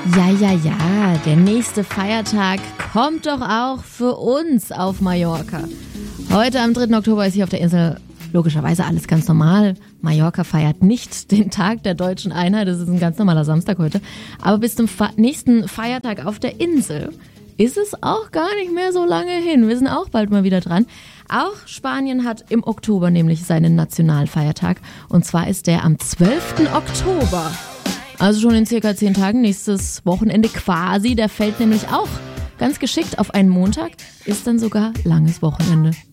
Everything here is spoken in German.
Ja, der nächste Feiertag kommt doch auch für uns auf Mallorca. Heute am 3. Oktober ist hier auf der Insel logischerweise alles ganz normal. Mallorca feiert nicht den Tag der deutschen Einheit, das ist ein ganz normaler Samstag heute. Aber bis zum nächsten Feiertag auf der Insel ist es auch gar nicht mehr so lange hin. Wir sind auch bald mal wieder dran. Auch Spanien hat im Oktober nämlich seinen Nationalfeiertag. Und zwar ist der am 12. Oktober. Also schon in circa 10 Tagen, nächstes Wochenende quasi. Der fällt nämlich auch ganz geschickt auf einen Montag, ist dann sogar langes Wochenende.